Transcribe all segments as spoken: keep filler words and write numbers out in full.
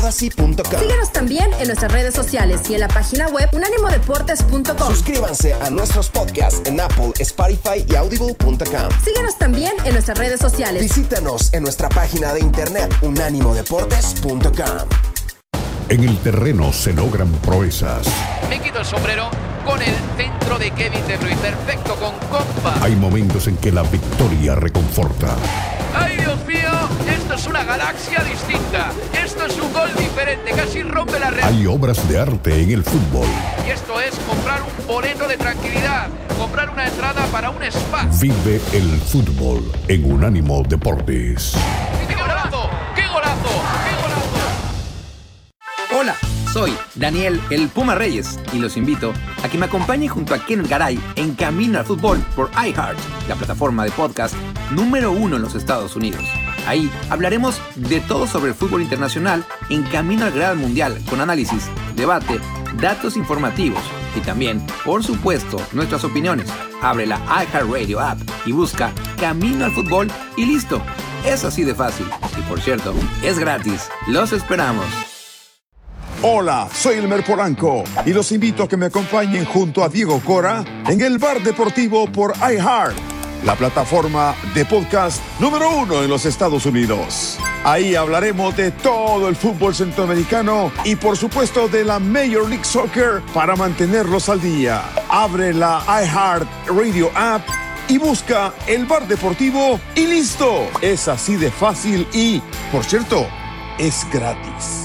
audacy punto com. Síguenos también en nuestras redes sociales y en la página web unánimo deportes punto com. Suscríbanse a nuestros podcasts en Apple, Spotify y audible punto com. Síguenos también en nuestras redes sociales. Visítanos en nuestra página de internet unánimo deportes punto com. En el terreno se logran proezas. Me quito el sombrero con el centro de Kevin De Bruyne. Perfecto, con compa. Hay momentos en que la victoria reconforta. ¡Ay, Dios mío! Esto es una galaxia distinta. Esto es un gol diferente. Casi rompe la red. Hay obras de arte en el fútbol. Y esto es comprar un boleto de tranquilidad. Comprar una entrada para un spa. Vive el fútbol en Unánimo Deportes. ¡Qué golazo! ¡Qué golazo! ¡Qué golazo! Hola, soy Daniel el Puma Reyes y los invito a que me acompañen junto a Ken Garay en Camino al Fútbol por iHeart, la plataforma de podcast número uno en los Estados Unidos. Ahí hablaremos de todo sobre el fútbol internacional en Camino al Gran Mundial, con análisis, debate, datos informativos y también, por supuesto, nuestras opiniones. Abre la iHeartRadio app y busca Camino al Fútbol y listo. Es así de fácil. Y por cierto, es gratis. Los esperamos. Hola, soy Elmer Polanco y los invito a que me acompañen junto a Diego Cora en el Bar Deportivo por iHeart, la plataforma de podcast número uno en los Estados Unidos. Ahí hablaremos de todo el fútbol centroamericano y por supuesto de la Major League Soccer para mantenerlos al día. Abre la iHeart Radio app y busca el Bar Deportivo y listo. Es así de fácil y, por cierto, es gratis.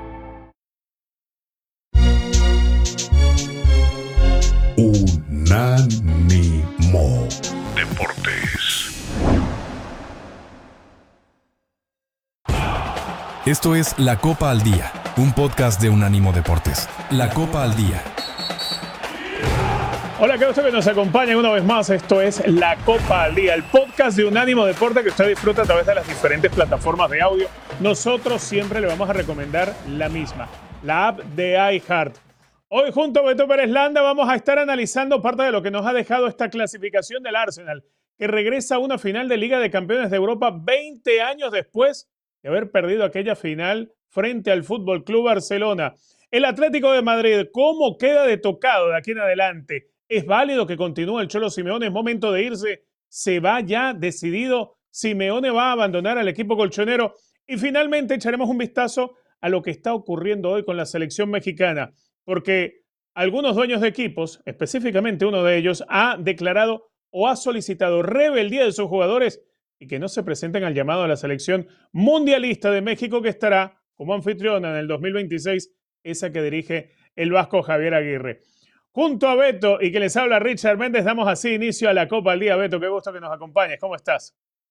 Unánimo Deportes. Esto es La Copa al Día, un podcast de Unánimo Deportes. La Copa al Día. Hola, qué gusto que nos acompañen una vez más. Esto es La Copa al Día, el podcast de Unánimo Deportes que usted disfruta a través de las diferentes plataformas de audio. Nosotros siempre le vamos a recomendar la misma, la app de iHeart. Hoy junto a Beto Pérez Landa vamos a estar analizando parte de lo que nos ha dejado esta clasificación del Arsenal, que regresa a una final de Liga de Campeones de Europa veinte años después de haber perdido aquella final frente al Fútbol Club Barcelona. El Atlético de Madrid, ¿cómo queda de tocado de aquí en adelante? ¿Es válido que continúe el Cholo Simeone? ¿Es momento de irse? ¿Se va ya decidido? ¿Simeone va a abandonar al equipo colchonero? Y finalmente echaremos un vistazo a lo que está ocurriendo hoy con la selección mexicana, porque algunos dueños de equipos, específicamente uno de ellos, ha declarado o ha solicitado rebeldía de sus jugadores y que no se presenten al llamado a la selección mundialista de México, que estará como anfitriona en el dos mil veintiséis, esa que dirige el vasco Javier Aguirre. Junto a Beto y que les habla Richard Méndez, damos así inicio a la Copa al Día. Beto, qué gusto que nos acompañes. ¿Cómo estás?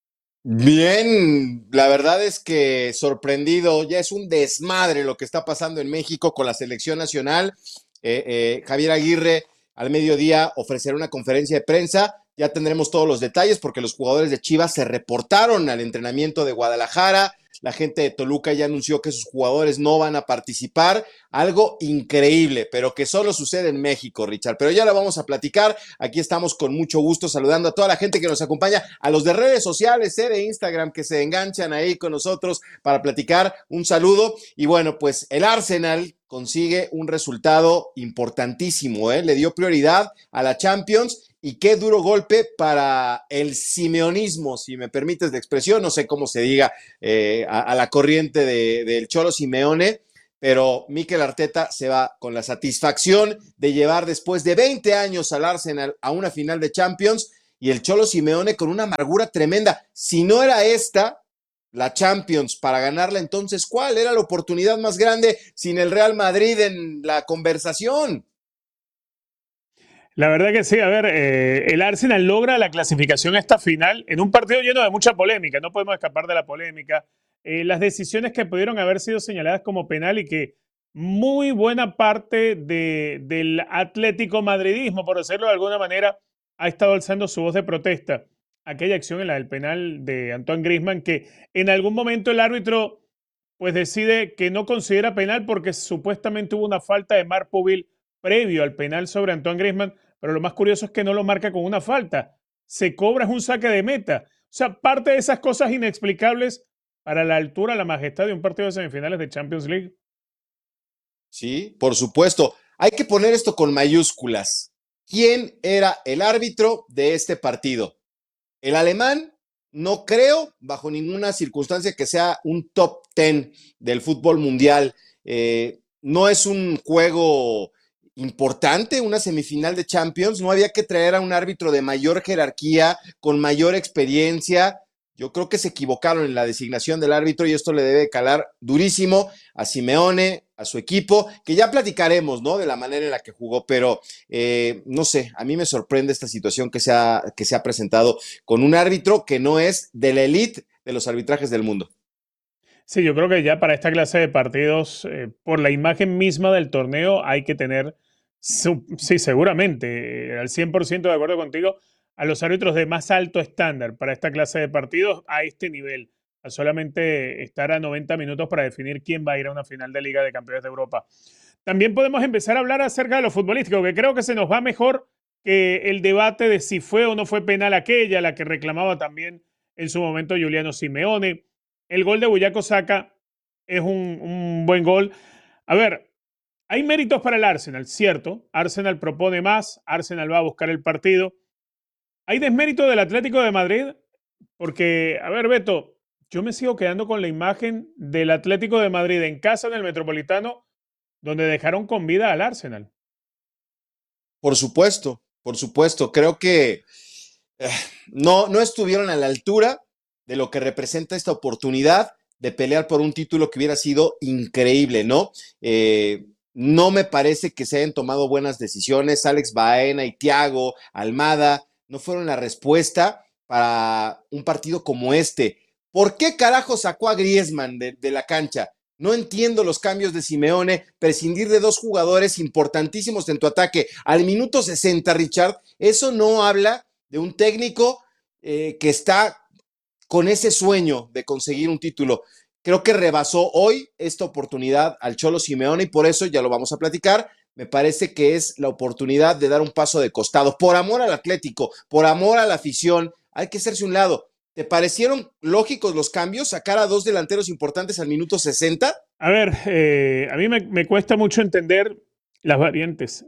Bien, la verdad es que sorprendido, ya es un desmadre lo que está pasando en México con la selección nacional. Eh, eh, Javier Aguirre al mediodía ofrecerá una conferencia de prensa, ya tendremos todos los detalles porque los jugadores de Chivas se reportaron al entrenamiento de Guadalajara. La gente de Toluca ya anunció que sus jugadores no van a participar. Algo increíble, pero que solo sucede en México, Richard. Pero ya lo vamos a platicar. Aquí estamos con mucho gusto saludando a toda la gente que nos acompaña, a los de redes sociales, eh, de Instagram, que se enganchan ahí con nosotros para platicar. Un saludo. Y bueno, pues el Arsenal consigue un resultado importantísimo, ¿eh? Le dio prioridad a la Champions. Y qué duro golpe para el simeonismo, si me permites la expresión, no sé cómo se diga, eh, a, a la corriente de, del Cholo Simeone, pero Mikel Arteta se va con la satisfacción de llevar después de veinte años al Arsenal a una final de Champions, y el Cholo Simeone con una amargura tremenda. Si no era esta la Champions para ganarla, entonces ¿cuál era la oportunidad más grande sin el Real Madrid en la conversación? La verdad que sí, a ver, eh, el Arsenal logra la clasificación a esta final en un partido lleno de mucha polémica, no podemos escapar de la polémica. Eh, las decisiones que pudieron haber sido señaladas como penal y que muy buena parte de, del atlético madridismo, por decirlo de alguna manera, ha estado alzando su voz de protesta. Aquella acción en la del penal de Antoine Griezmann, que en algún momento el árbitro pues decide que no considera penal porque supuestamente hubo una falta de Marc Povil previo al penal sobre Antoine Griezmann, pero lo más curioso es que no lo marca con una falta. Se cobra un saque de meta. O sea, parte de esas cosas inexplicables para la altura, la majestad de un partido de semifinales de Champions League, Sí, por supuesto. Hay que poner esto con mayúsculas. ¿Quién era el árbitro de este partido? El alemán, no creo, bajo ninguna circunstancia, que sea un top ten del fútbol mundial. Eh, no es un juego importante, una semifinal de Champions. No había que traer a un árbitro de mayor jerarquía, con mayor experiencia. Yo creo que se equivocaron en la designación del árbitro y esto le debe calar durísimo a Simeone, a su equipo, que ya platicaremos, ¿no? De la manera en la que jugó, pero eh, no sé, a mí me sorprende esta situación que se, ha, que se ha presentado con un árbitro que no es de la élite de los arbitrajes del mundo. Sí, yo creo que ya para esta clase de partidos, eh, por la imagen misma del torneo, hay que tener, su, sí, seguramente, eh, al cien por ciento de acuerdo contigo, a los árbitros de más alto estándar para esta clase de partidos a este nivel, a solamente estar a noventa minutos para definir quién va a ir a una final de Liga de Campeones de Europa. También podemos empezar a hablar acerca de lo futbolístico, que creo que se nos va mejor que el debate de si fue o no fue penal aquella, la que reclamaba también en su momento Giuliano Simeone. El gol de Bukayo Saka es un, un buen gol. A ver, hay méritos para el Arsenal, cierto. Arsenal propone más, Arsenal va a buscar el partido. Hay desmérito del Atlético de Madrid, porque, a ver, Beto, yo me sigo quedando con la imagen del Atlético de Madrid en casa en el Metropolitano, donde dejaron con vida al Arsenal. Por supuesto, por supuesto. Creo que eh, no, no estuvieron a la altura de lo que representa esta oportunidad de pelear por un título que hubiera sido increíble, ¿no? Eh, no me parece que se hayan tomado buenas decisiones. Alex Baena y Thiago Almada no fueron la respuesta para un partido como este. ¿Por qué carajo sacó a Griezmann de, de la cancha? No entiendo los cambios de Simeone, prescindir de dos jugadores importantísimos en tu ataque al minuto sesenta, Richard. Eso no habla de un técnico eh, que está con ese sueño de conseguir un título. Creo que rebasó hoy esta oportunidad al Cholo Simeone y por eso, ya lo vamos a platicar, me parece que es la oportunidad de dar un paso de costado. Por amor al Atlético, por amor a la afición, hay que hacerse un lado. ¿Te parecieron lógicos los cambios? ¿Sacar a dos delanteros importantes al minuto sesenta? A ver, eh, a mí me, me cuesta mucho entender las variantes.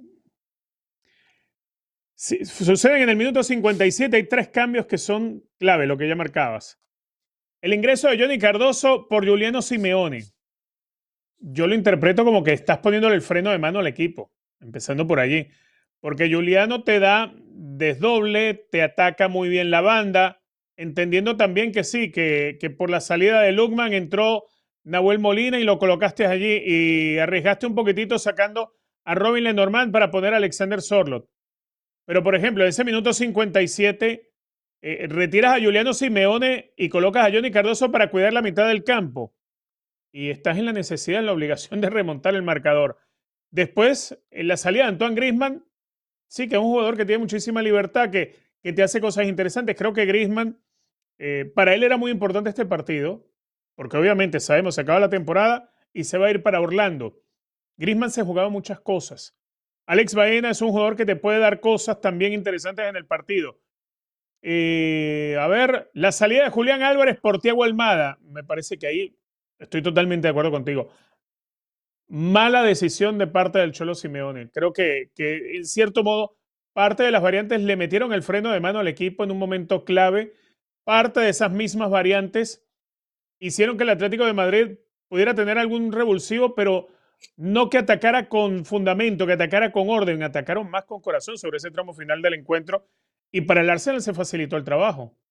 Sí, suceden en el minuto cincuenta y siete, hay tres cambios que son clave, lo que ya marcabas. El ingreso de Johnny Cardoso por Giuliano Simeone. Yo lo interpreto como que estás poniéndole el freno de mano al equipo, empezando por allí. Porque Giuliano te da desdoble, te ataca muy bien la banda, entendiendo también que sí, que, que por la salida de Lookman entró Nahuel Molina y lo colocaste allí y arriesgaste un poquitito sacando a Robin Lenormand para poner a Alexander Sorloth. Pero, por ejemplo, en ese minuto cincuenta y siete eh, retiras a Giuliano Simeone y colocas a Johnny Cardoso para cuidar la mitad del campo. Y estás en la necesidad, en la obligación de remontar el marcador. Después, en la salida de Antoine Griezmann, sí que es un jugador que tiene muchísima libertad, que, que te hace cosas interesantes. Creo que Griezmann, eh, para él era muy importante este partido, porque obviamente sabemos, se acaba la temporada y se va a ir para Orlando. Griezmann se jugaba muchas cosas. Alex Baena es un jugador que te puede dar cosas también interesantes en el partido. Eh, a ver, la salida de Julián Álvarez por Thiago Almada, me parece que ahí estoy totalmente de acuerdo contigo. Mala decisión de parte del Cholo Simeone. Creo que, que en cierto modo parte de las variantes le metieron el freno de mano al equipo en un momento clave. Parte de esas mismas variantes hicieron que el Atlético de Madrid pudiera tener algún revulsivo, pero no que atacara con fundamento, que atacara con orden, atacaron más con corazón sobre ese tramo final del encuentro y para el Arsenal se facilitó el trabajo.